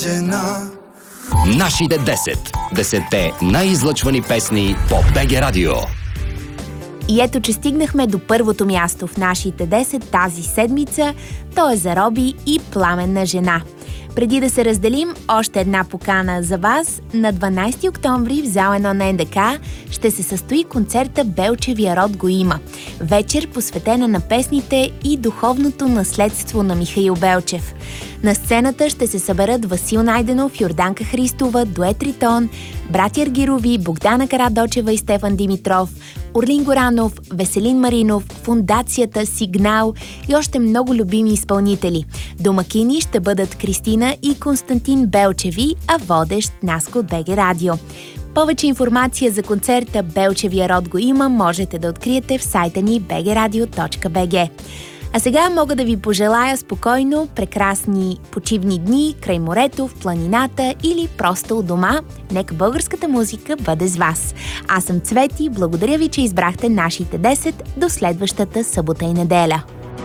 жена. Нашите 10 най-излъчвани песни по БГ Радио. И ето, че стигнахме до първото място в нашите 10 тази седмица. То е за Роби и Пламенна жена. Преди да се разделим, още една покана за вас. На 12 октомври в зал 1 на НДК ще се състои концерта "Белчевия род го има". Вечер, посветена на песните и духовното наследство на Михаил Белчев. На сцената ще се съберат Васил Найденов, Йорданка Христова, Дует Ритон, братя Аргирови, Богдана Карадочева и Стефан Димитров, Орлин Горанов, Веселин Маринов, Фондацията, Сигнал и още много любими изпълнители. Домакини ще бъдат Кристина и Константин Белчеви, а водещ Наско от БГ Радио. Повече информация за концерта "Белчевия род го има" можете да откриете в сайта ни bgradio.bg. А сега мога да ви пожелая спокойно, прекрасни почивни дни край морето, в планината или просто у дома. Нека българската музика бъде с вас. Аз съм Цвети, благодаря ви, че избрахте нашите 10 до следващата събота и неделя.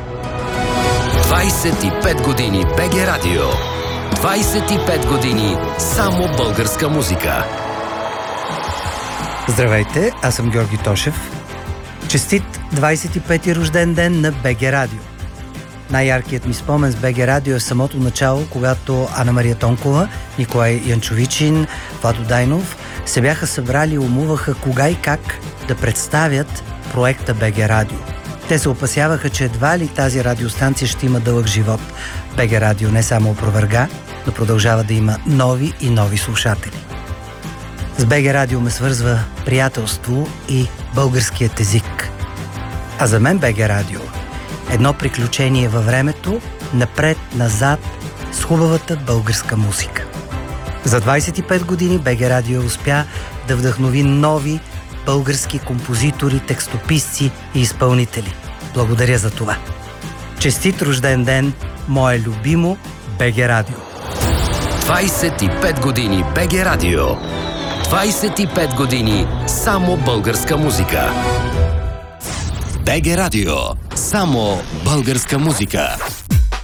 25 години БГ Радио. 25 години само българска музика. Здравейте, аз съм Георги Тошев. Честит 25-ти рожден ден на БГ Радио. Най-яркият ми спомен с БГ Радио е в самото начало, когато Ана Мария Тонкова, Николай Янчовичин, Владо Дайнов се бяха събрали и умуваха кога и как да представят проекта БГ Радио. Те се опасяваха, че едва ли тази радиостанция ще има дълъг живот. БГ Радио не само опроверга, но продължава да има нови и нови слушатели. С БГ Радио ме свързва приятелство и българският език. А за мен БГ Радио едно приключение във времето, напред-назад, с хубавата българска музика. За 25 години БГ Радио успя да вдъхнови нови български композитори, текстописци и изпълнители. Благодаря за това. Честит рожден ден, мое любимо БГ Радио. 25 години БГ Радио. 25 години само българска музика. БГ Радио. Само българска музика.